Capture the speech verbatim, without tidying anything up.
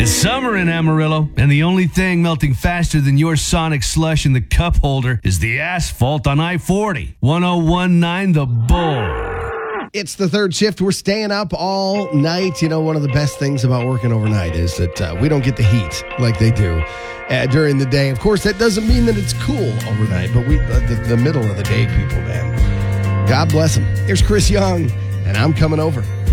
It's summer in Amarillo, and the only thing melting faster than your Sonic slush in the cup holder is the asphalt on I forty. ten nineteen The Bull. It's the third shift. We're staying up all night. You know, one of the best things about working overnight is that uh, we don't get the heat like they do uh, during the day. Of course, that doesn't mean that it's cool overnight, but we uh, the, the middle of the day people, man. God bless them. Here's Chris Young, and I'm coming over.